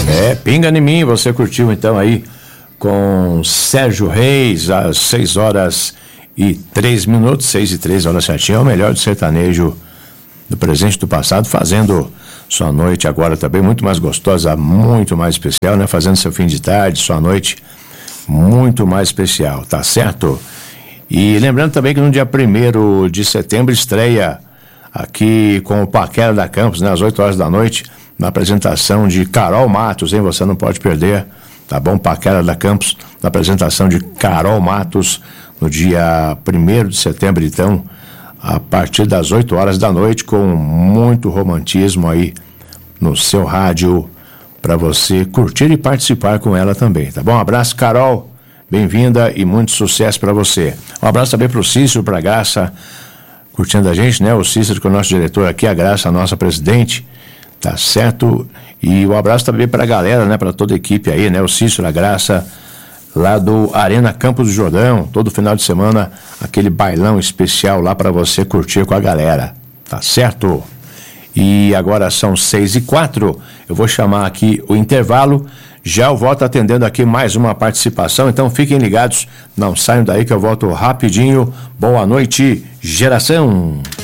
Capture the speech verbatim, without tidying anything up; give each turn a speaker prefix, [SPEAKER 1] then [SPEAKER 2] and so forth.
[SPEAKER 1] É, Pinga em Mim, você curtiu então aí com Sérgio Reis, às seis horas e três minutos, seis e três horas certinho, é o melhor do sertanejo do presente e do passado, fazendo sua noite agora também muito mais gostosa, muito mais especial, né? Fazendo seu fim de tarde, sua noite muito mais especial, tá certo? E lembrando também que no dia primeiro de setembro estreia aqui com o Paquera da Campos, né? Às oito horas da noite, na apresentação de Carol Matos, hein? Você não pode perder, tá bom? Paquera da Campos, na apresentação de Carol Matos, no dia primeiro de setembro, então, a partir das oito horas da noite, com muito romantismo aí no seu rádio, para você curtir e participar com ela também, tá bom? Um abraço, Carol, bem-vinda e muito sucesso para você. Um abraço também para o Cícero, para a Graça, curtindo a gente, né? O Cícero, que é o nosso diretor aqui, a Graça, a nossa presidente, tá certo? E um abraço também para a galera, né? Para toda a equipe aí, né? O Cícero, a Graça, lá do Arena Campos do Jordão, todo final de semana, aquele bailão especial lá para você curtir com a galera, tá certo? E agora são seis e quatro, eu vou chamar aqui o intervalo, já eu volto atendendo aqui mais uma participação, então fiquem ligados, não saiam daí que eu volto rapidinho. Boa noite, geração!